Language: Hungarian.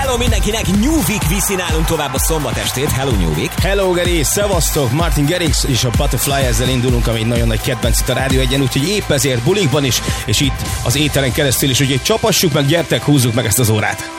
Hello mindenkinek, New Week viszi nálunk tovább a szombatestét. Hello New Week. Hello Geri, szevasztok, Martin Garrix és a Butterfly, ezzel indulunk, ami egy nagyon nagy kedvenc itt a Rádió Egyen, úgyhogy épp ezért bulikban is, és itt az ételen keresztül is, úgyhogy csapassuk meg, gyertek, húzzuk meg ezt az órát.